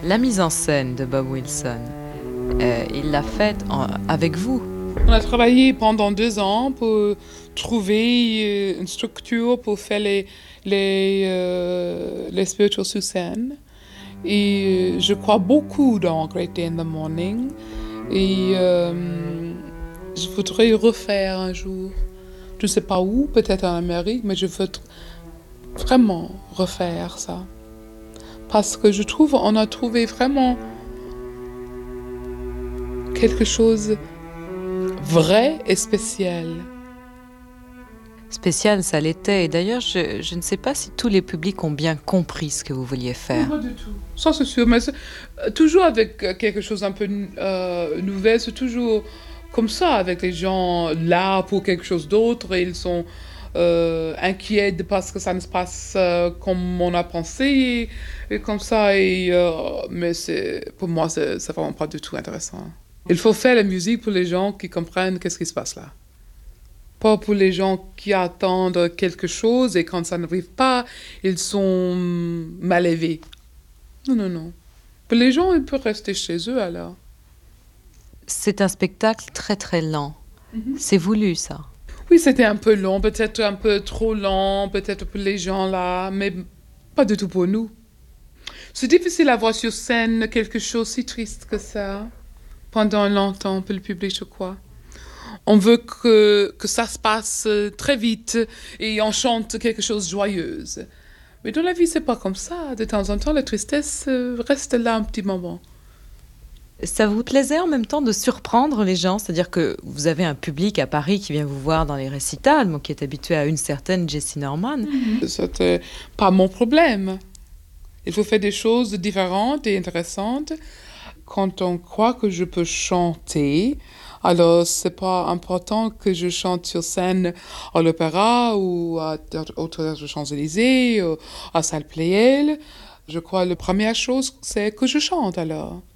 La mise en scène de Bob Wilson, il l'a faite avec vous. On a travaillé pendant 2 ans pour trouver une structure pour faire les spirituals sur scène. Et je crois beaucoup dans Great Day in the Morning. Et je voudrais refaire un jour. Je ne sais pas où, peut-être en Amérique, mais je veux vraiment refaire ça. Parce que je trouve on a trouvé vraiment quelque chose vrai et spécial. Spécial, ça l'était. Et d'ailleurs, je ne sais pas si tous les publics ont bien compris ce que vous vouliez faire. Pas du tout. Ça, c'est sûr. Mais toujours avec quelque chose un peu nouvel, c'est toujours comme ça, avec les gens là pour quelque chose d'autre et ils sont inquiets parce que ça ne se passe comme on a pensé et comme ça. Mais pour moi, c'est vraiment pas du tout intéressant. Il faut faire la musique pour les gens qui comprennent qu'est-ce qui se passe là. Pas pour les gens qui attendent quelque chose et quand ça n'arrive pas, ils sont mal élevés. Non, non, non. Pour les gens, ils peuvent rester chez eux alors. C'est un spectacle très très lent. C'est voulu, ça. Oui, c'était un peu long, peut-être un peu trop lent, peut-être pour les gens là, mais pas du tout pour nous. C'est difficile à voir sur scène quelque chose si triste que ça, pendant longtemps pour le public, je crois. On veut que ça se passe très vite et on chante quelque chose de joyeux. Mais dans la vie, c'est pas comme ça. De temps en temps, la tristesse reste là un petit moment. Ça vous plaisait en même temps de surprendre les gens? C'est-à-dire que vous avez un public à Paris qui vient vous voir dans les récitals, moi qui est habitué à une certaine Jessie Norman. C'était pas mon problème. Il faut faire des choses différentes et intéressantes. Quand on croit que je peux chanter, alors c'est pas important que je chante sur scène à l'opéra ou au Théâtre Champs-Élysées ou à Salle Pleyel. Je crois que la première chose, c'est que je chante alors.